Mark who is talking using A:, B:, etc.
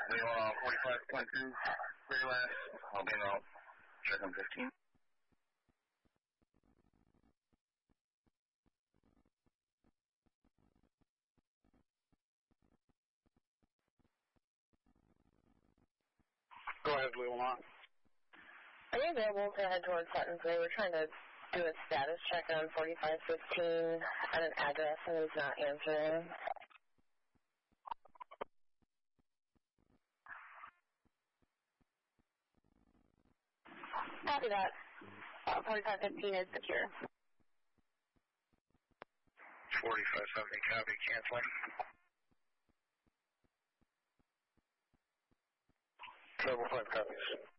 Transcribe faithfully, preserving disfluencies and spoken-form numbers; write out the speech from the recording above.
A: Leo forty-five point two, very last, I'll be out, check on fifteen.
B: Go ahead, Leo Lamont.
C: Are you available to head towards Sutton Free? We're trying to do a status check on forty-five fifteen at an address and he's not answering. Copy that. Uh, forty-five fifteen is secure.
A: forty-five seventy, copy, canceling.
B: Double five copies.